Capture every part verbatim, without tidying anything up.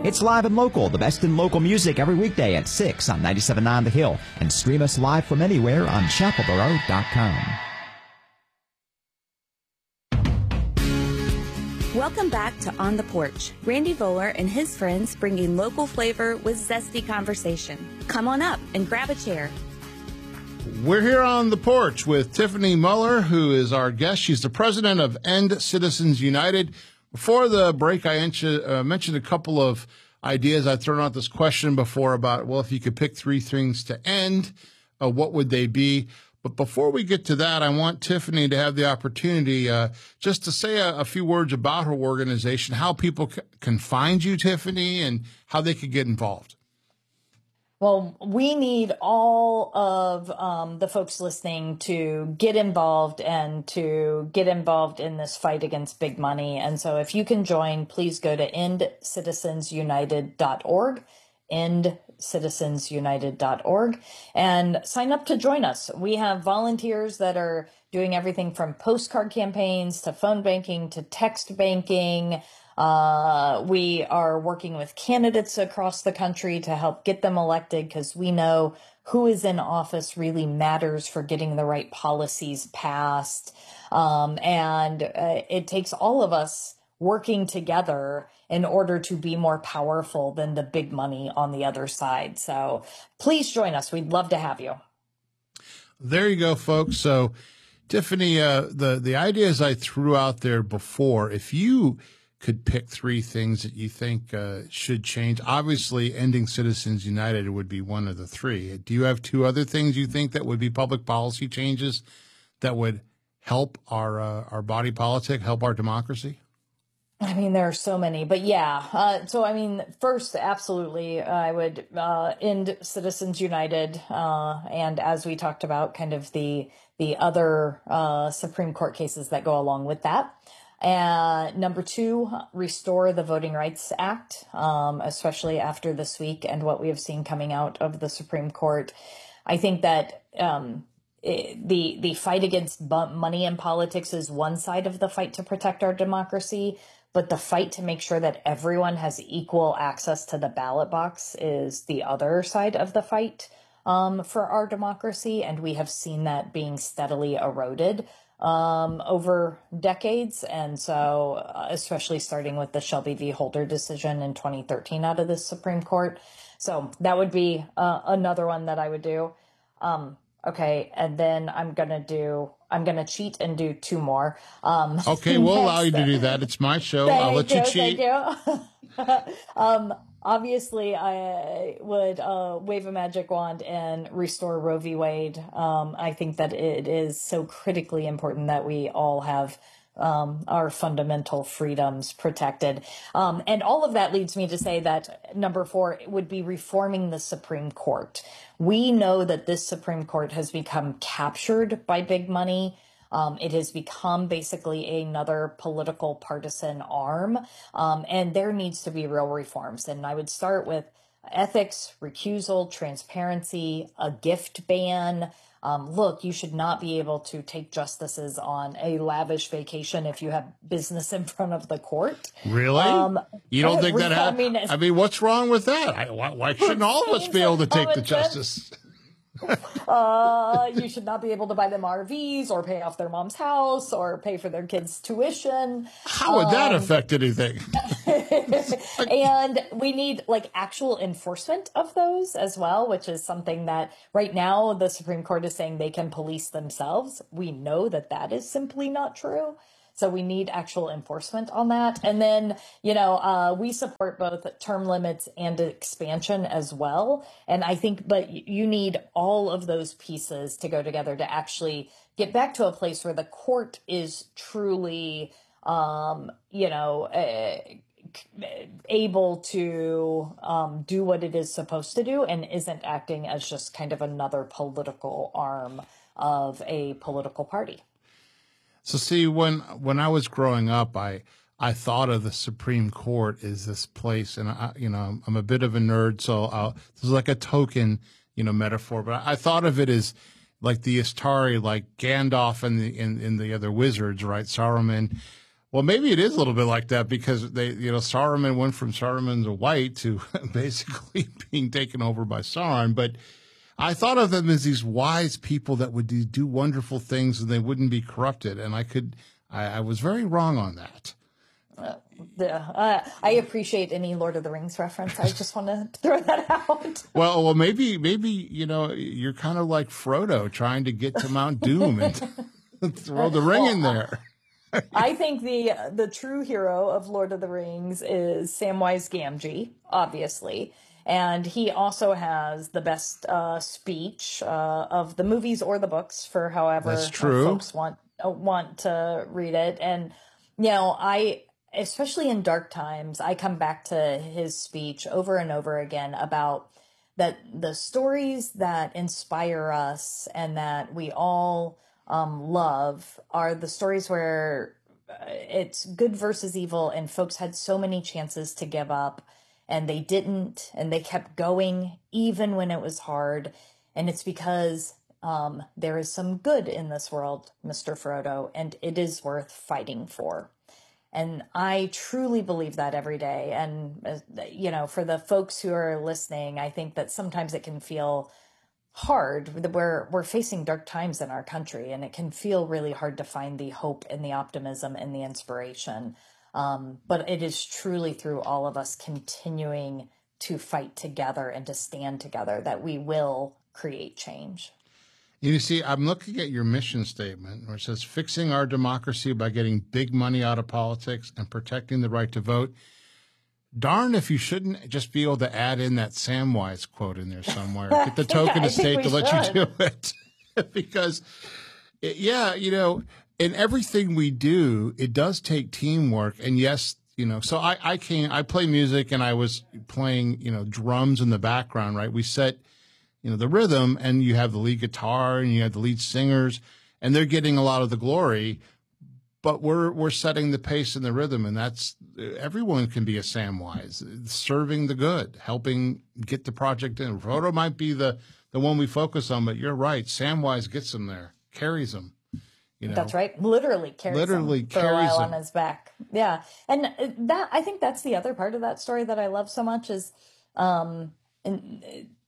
It's Live and Local, the best in local music every weekday at six on ninety-seven point nine The Hill. And stream us live from anywhere on chapel borough dot com. Welcome back to On the Porch. Randy Voller and his friends bringing local flavor with zesty conversation. Come on up and grab a chair. We're here on the porch with Tiffany Muller, who is our guest. She's the president of End Citizens United. Before the break, I uh, mentioned a couple of ideas. I'd thrown out this question before about, well, if you could pick three things to end, uh, what would they be? But before we get to that, I want Tiffany to have the opportunity uh, just to say a, a few words about her organization, how people c- can find you, Tiffany, and how they could get involved. Well, we need all of um, the folks listening to get involved and to get involved in this fight against big money. And so if you can join, please go to end citizens united dot org. end citizens united dot org and sign up to join us. We have volunteers that are doing everything from postcard campaigns to phone banking to text banking. Uh, we are working with candidates across the country to help get them elected because we know who is in office really matters for getting the right policies passed. Um, and uh, it takes all of us working together in order to be more powerful than the big money on the other side. So please join us. We'd love to have you. There you go, folks. So, Tiffany, uh, the, the ideas I threw out there before, if you could pick three things that you think uh, should change, obviously ending Citizens United would be one of the three. Do you have two other things you think that would be public policy changes that would help our uh, our body politic, help our democracy? I mean, there are so many, but yeah. Uh, so, I mean, first, absolutely, I would uh, end Citizens United. Uh, and as we talked about, kind of the the other uh, Supreme Court cases that go along with that. And number two, restore the Voting Rights Act, um, especially after this week and what we have seen coming out of the Supreme Court. I think that um, it, the the fight against money in politics is one side of the fight to protect our democracy. But the fight to make sure that everyone has equal access to the ballot box is the other side of the fight um, for our democracy. And we have seen that being steadily eroded um, over decades. And so uh, especially starting with the Shelby v. Holder decision in twenty thirteen out of the Supreme Court. So that would be uh, another one that I would do. Um, okay. And then I'm going to do I'm going to cheat and do two more. Um, okay, we'll allow you to do that. It's my show. I'll let you, you cheat. Thank you. um, obviously, I would uh, wave a magic wand and restore Roe v. Wade. Um, I think that it is so critically important that we all have um, our fundamental freedoms protected. Um, and all of that leads me to say that number four would be reforming the Supreme Court. We know that this Supreme Court has become captured by big money. Um, it has become basically another political partisan arm. Um, and there needs to be real reforms. And I would start with ethics, recusal, transparency, a gift ban. Um, look, you should not be able to take justices on a lavish vacation if you have business in front of the court. Really? Um, you don't think that happens? I mean, I mean, what's wrong with that? I, why, why shouldn't all of us be able to take the justice? uh, you should not be able to buy them R Vs or pay off their mom's house or pay for their kids' tuition. How would um, that affect anything? And we need like actual enforcement of those as well, which is something that right now the Supreme Court is saying they can police themselves. We know that that is simply not true. So we need actual enforcement on that. And then, you know, uh, we support both term limits and expansion as well. And I think, but you need all of those pieces to go together to actually get back to a place where the court is truly, um, you know, uh, able to um, do what it is supposed to do and isn't acting as just kind of another political arm of a political party. So see, when when I was growing up, I I thought of the Supreme Court as this place, and I, you know, I'm a bit of a nerd, so I'll, this is like a token, you know, metaphor. But I thought of it as like the Istari, like Gandalf and the and, and the other wizards, right? Saruman. Well, maybe it is a little bit like that because they, you know, Saruman went from Saruman the White to basically being taken over by Sauron. But I thought of them as these wise people that would do, do wonderful things and they wouldn't be corrupted. And I could, I, I was very wrong on that. Uh, the, uh, I appreciate any Lord of the Rings reference. I just want to throw that out. Well, well, maybe, maybe, you know, you're kind of like Frodo trying to get to Mount Doom and throw the ring in there. I think the the true hero of Lord of the Rings is Samwise Gamgee, obviously. And he also has the best uh, speech uh, of the movies or the books for however That's true. folks want uh, want to read it. And, you know, I, especially in dark times, I come back to his speech over and over again about that the stories that inspire us and that we all um, love are the stories where it's good versus evil and folks had so many chances to give up and they didn't, and they kept going even when it was hard. And it's because um, there is some good in this world, Mister Frodo, and it is worth fighting for. And I truly believe that every day. And, uh, you know, for the folks who are listening, I think that sometimes it can feel hard. We're, we're facing dark times in our country, and it can feel really hard to find the hope and the optimism and the inspiration. Um, but it is truly through all of us continuing to fight together and to stand together that we will create change. You see, I'm looking at your mission statement where it says fixing our democracy by getting big money out of politics and protecting the right to vote. Darn if you shouldn't just be able to add in that Samwise quote in there somewhere. Get the token estate to let should. you do it. Because, it, yeah, you know, in everything we do, it does take teamwork. And yes, you know, so I, I came, I play music and I was playing, you know, drums in the background, right? We set, you know, the rhythm and you have the lead guitar and you have the lead singers and they're getting a lot of the glory. But we're we're setting the pace and the rhythm, and that's everyone can be a Samwise, serving the good, helping get the project in. Frodo might be the, the one we focus on, but you're right. Samwise gets him there, carries him. You know? That's right. Literally carries Literally him for carries a while him. on his back. Yeah, and that I think that's the other part of that story that I love so much is, um, and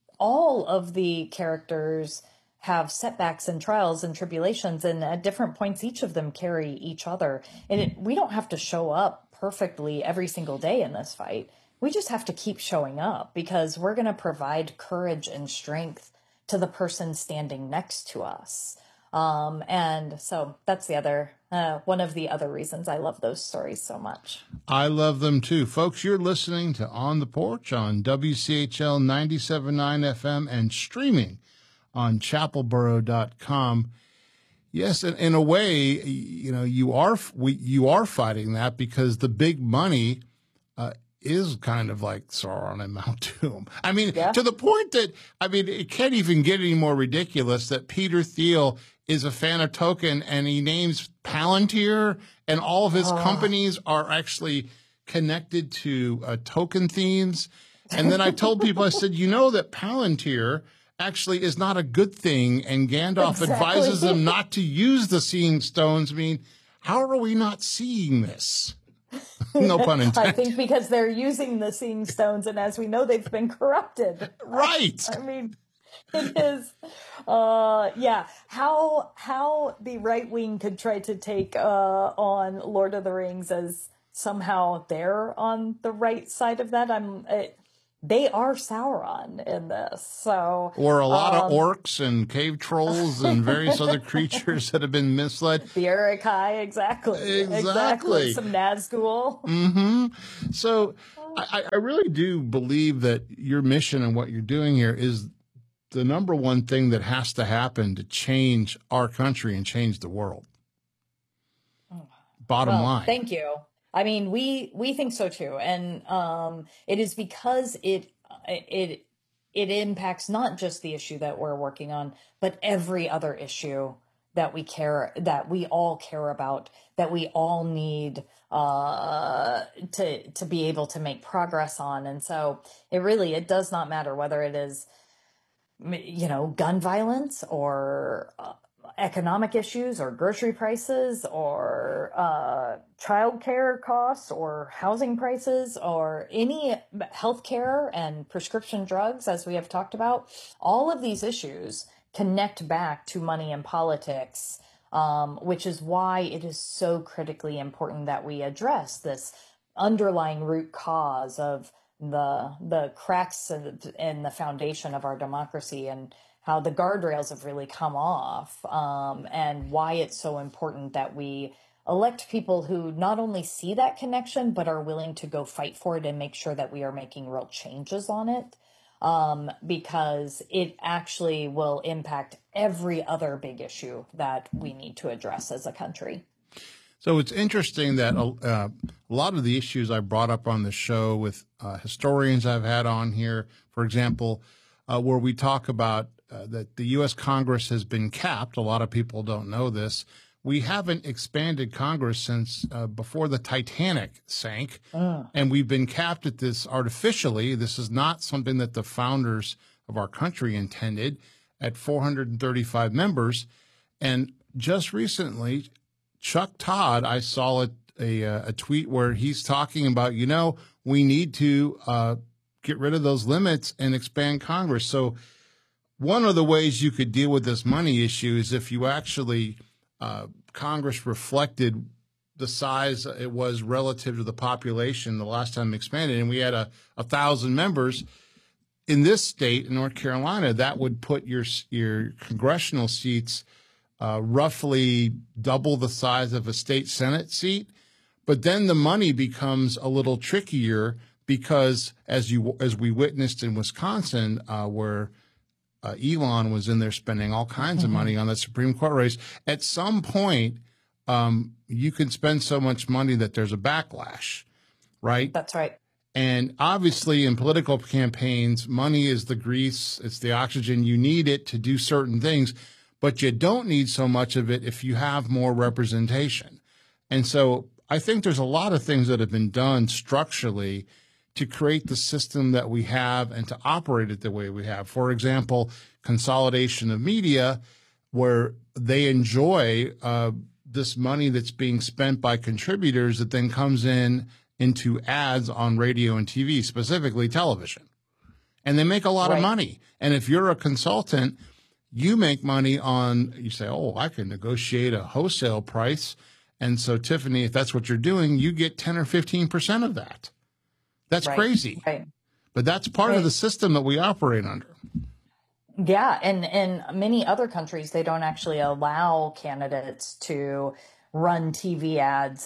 all of the characters have setbacks and trials and tribulations, and at different points, each of them carry each other. And it, we don't have to show up perfectly every single day in this fight. We just have to keep showing up because we're going to provide courage and strength to the person standing next to us. Um, and so that's the other, uh, one of the other reasons I love those stories so much. I love them too. Folks, you're listening to On the Porch on W C H L ninety-seven point nine F M and streaming on chapel borough dot com. Yes, in, in a way, you know, you are we you are fighting that because the big money uh, is kind of like Sauron and Mount Doom. I mean, yeah. to the point that, I mean, it can't even get any more ridiculous that Peter Thiel is a fan of Tolkien and he names Palantir and all of his oh. companies are actually connected to uh, Tolkien themes. And then I told people, I said, you know that Palantir actually is not a good thing, and Gandalf exactly. advises them not to use the Seeing Stones. I mean, how are we not seeing this? No pun intended. I think because they're using the Seeing Stones, and as we know, they've been corrupted. Right. I mean, it is, uh, yeah. How how the right wing could try to take uh, on Lord of the Rings as somehow they're on the right side of that. I'm. It, They are Sauron in this, so or a lot um, of orcs and cave trolls and various other creatures that have been misled. The Uruk-hai, exactly, exactly, exactly. Some Nazgul. Mm-hmm. So, I, I really do believe that your mission and what you're doing here is the number one thing that has to happen to change our country and change the world. Bottom well, line. Thank you. I mean, we, we think so too. And, um, it is because it, it, it impacts not just the issue that we're working on, but every other issue that we care, that we all care about, that we all need, uh, to, to be able to make progress on. And so it really, it does not matter whether it is, you know, gun violence or, uh, economic issues or grocery prices or uh, childcare costs or housing prices or any healthcare and prescription drugs, as we have talked about, all of these issues connect back to money and politics, um, which is why it is so critically important that we address this underlying root cause of the the cracks in the foundation of our democracy and how the guardrails have really come off, um, and why it's so important that we elect people who not only see that connection, but are willing to go fight for it and make sure that we are making real changes on it, um, because it actually will impact every other big issue that we need to address as a country. So it's interesting that uh, a lot of the issues I brought up on the show with uh, historians I've had on here, for example, uh, where we talk about uh, that the U S Congress has been capped. A lot of people don't know this. We haven't expanded Congress since uh, before the Titanic sank, uh. and we've been capped at this artificially. This is not something that the founders of our country intended, at four hundred thirty-five members. And just recently, Chuck Todd, I saw a, a, a tweet where he's talking about, you know, we need to uh, get rid of those limits and expand Congress. So one of the ways you could deal with this money issue is if you actually, uh, Congress reflected the size it was relative to the population the last time it expanded, and we had a, a thousand members. In this state, in North Carolina, that would put your your congressional seats Uh, roughly double the size of a state Senate seat. But then the money becomes a little trickier because, as you as we witnessed in Wisconsin, uh, where uh, Elon was in there spending all kinds mm-hmm. of money on the Supreme Court race, at some point um, you can spend so much money that there's a backlash, right? That's right. And obviously in political campaigns, money is the grease, it's the oxygen. You need it to do certain things. But you don't need so much of it if you have more representation. And so I think there's a lot of things that have been done structurally to create the system that we have and to operate it the way we have. For example, consolidation of media, where they enjoy uh, this money that's being spent by contributors that then comes in into ads on radio and T V, specifically television. And they make a lot right. of money. And if you're a consultant, you make money on, you say, oh, I can negotiate a wholesale price. And so, Tiffany, if that's what you're doing, you get ten or fifteen percent of that. That's right. crazy. Right. But that's part right. of the system that we operate under. Yeah. And in many other countries, they don't actually allow candidates to run T V ads